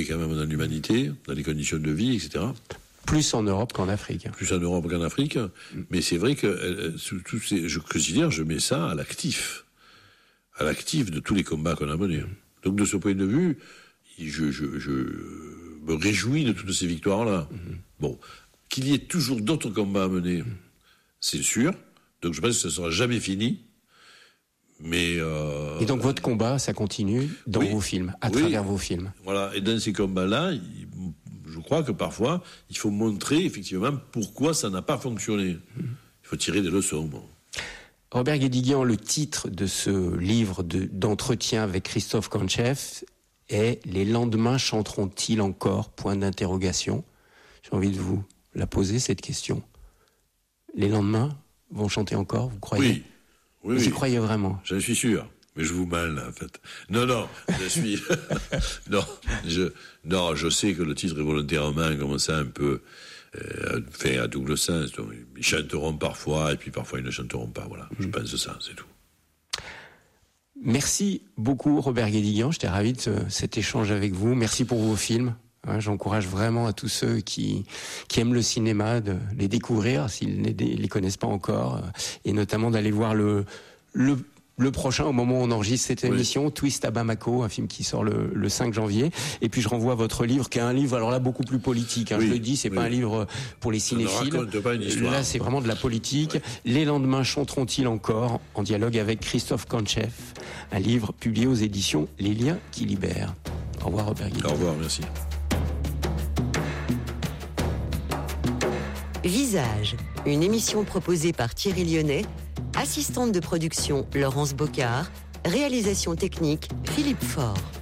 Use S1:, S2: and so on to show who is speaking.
S1: quand même dans l'humanité, dans les conditions de vie, etc.
S2: Plus en Europe qu'en Afrique.
S1: Plus en Europe qu'en Afrique. Mais c'est vrai que je considère, je mets ça à l'actif de tous les combats qu'on a menés. Donc de ce point de vue, je me réjouis de toutes ces victoires-là. Bon, qu'il y ait toujours d'autres combats à mener, c'est sûr. Donc je pense que ça ne sera jamais fini. Mais
S2: et donc votre combat, ça continue dans vos films, à travers vos films.
S1: Voilà, et dans ces combats-là, je crois que parfois, il faut montrer effectivement pourquoi ça n'a pas fonctionné. Il faut tirer des leçons. Bon.
S2: Robert Guédiguian, le titre de ce livre d'entretien avec Christophe Kantchev est « Les lendemains chanteront-ils encore ?» Point d'interrogation. J'ai envie de vous la poser, cette question. Les lendemains vont chanter encore, vous croyez ?
S1: Oui.
S2: Vous y croyez vraiment ?
S1: J'en suis sûr. Mais je vous mal, en fait. Non, je suis... je sais que le titre est volontairement comme ça un peu fait à double sens. Donc, ils chanteront parfois, et puis parfois ils ne chanteront pas. Voilà, je pense ça, c'est tout.
S2: Merci beaucoup, Robert Guédiguian. J'étais ravi de cet échange avec vous. Merci pour vos films. J'encourage vraiment à tous ceux qui aiment le cinéma de les découvrir s'ils ne les connaissent pas encore, et notamment d'aller voir le prochain, au moment où on enregistre cette émission, Twist à Bamako, un film qui sort le 5 janvier. Et puis je renvoie à votre livre, qui est un livre, alors là, beaucoup plus politique. Je le dis, c'est pas un livre pour les cinéphiles.
S1: Ne raconte pas une histoire.
S2: Là, c'est vraiment de la politique. Les lendemains chanteront-ils encore, en dialogue avec Christophe Kantchev. Un livre publié aux éditions Les Liens qui libèrent. Au revoir, Robert Guédiguian.
S1: Au revoir, merci.
S3: Visage, une émission proposée par Thierry Lyonnais, assistante de production Laurence Bocard, réalisation technique Philippe Faure.